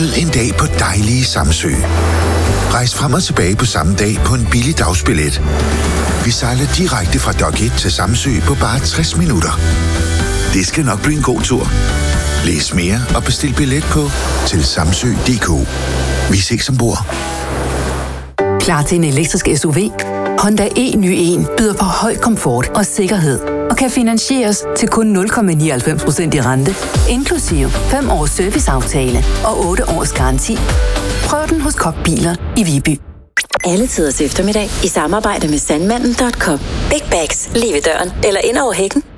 Nyd en dag på dejlige Samsø. Rejs frem og tilbage på samme dag på en billig dagsbillet. Vi sejler direkte fra Dock 1 til Samsø på bare 60 minutter. Det skal nok blive en god tur. Læs mere og bestil billet på tilsamsø.dk. Vi ses ombord. Klar til en elektrisk SUV? Honda e-ny 1 byder på høj komfort og sikkerhed og kan finansieres til kun 0,99% i rente, inklusive 5 års serviceaftale og 8 års garanti. Prøv den hos Kokbiler i Viby. Alle tiders eftermiddag i samarbejde med Sandmanden.com. Big bags lige ved døren eller ind over hækken.